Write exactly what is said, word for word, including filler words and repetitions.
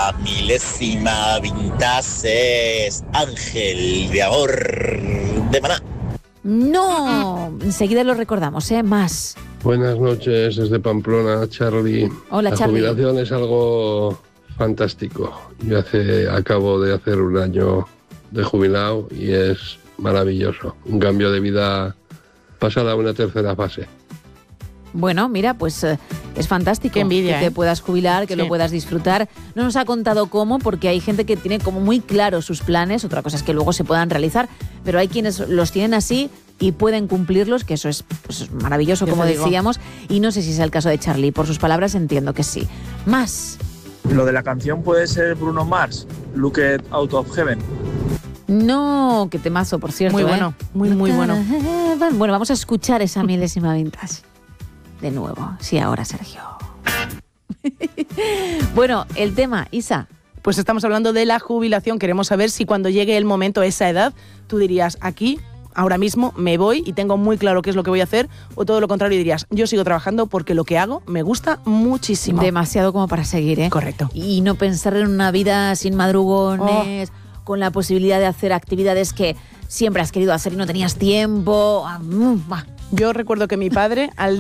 la milésima vintage es Ángel de Amor de Maná. No, enseguida lo recordamos, ¿eh? Más. Buenas noches, desde Pamplona, Charlie. Hola, La Charlie. jubilación es algo fantástico. Yo hace, acabo de hacer un año de jubilado y es maravilloso. Un cambio de vida pasada a una tercera fase. Bueno, mira, pues eh, es fantástico. Qué envidia, que te ¿eh? puedas jubilar, que Sí. lo puedas disfrutar. No nos ha contado cómo, porque hay gente que tiene como muy claros sus planes. Otra cosa es que luego se puedan realizar, pero hay quienes los tienen así y pueden cumplirlos, que eso es, pues, es maravilloso, Yo como te digo. decíamos. Y no sé si es el caso de Charlie. Por sus palabras entiendo que sí. Más. Lo de la canción puede ser Bruno Mars, Look It Out of Heaven. No, qué temazo, por cierto. Muy ¿eh? bueno, muy, muy bueno. Bueno, vamos a escuchar esa milésima vintage. De nuevo. Sí, ahora, Sergio. Bueno, el tema, Isa. Pues estamos hablando de la jubilación. Queremos saber si cuando llegue el momento, esa edad, tú dirías, aquí, ahora mismo, me voy y tengo muy claro qué es lo que voy a hacer, o todo lo contrario, dirías, yo sigo trabajando porque lo que hago me gusta muchísimo. Demasiado como para seguir, ¿eh? Correcto. Y no pensar en una vida sin madrugones, oh. con la posibilidad de hacer actividades que siempre has querido hacer y no tenías tiempo. Ah, mm, bah. Yo recuerdo que mi padre, al